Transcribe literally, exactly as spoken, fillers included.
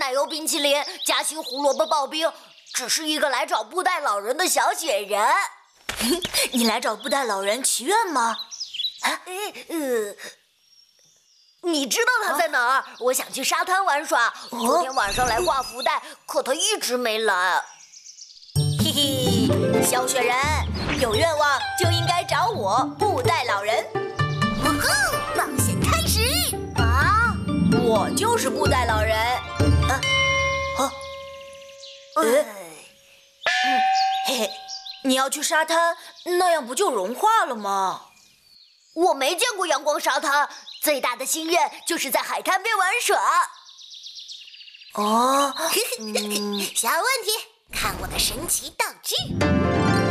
奶油冰淇淋，夹心胡萝卜刨冰，只是一个来找布袋老人的小雪人。 你来找布袋老人祈愿吗？ 啊，呃，你知道他在哪儿？啊、我想去沙滩玩耍。哦、昨天晚上来挂福袋，可他一直没来。 嘿嘿，小雪人，有愿望就应该找我布袋老人。 哇吼！冒险开始！啊， 我就是布袋老人。啊，啊，呃，嗯，嘿嘿，你要去沙滩，那样不就融化了吗？ 我没见过阳光沙滩，最大的心愿就是在海滩边玩耍。 哦， 嗯、小问题，看我的神奇道具。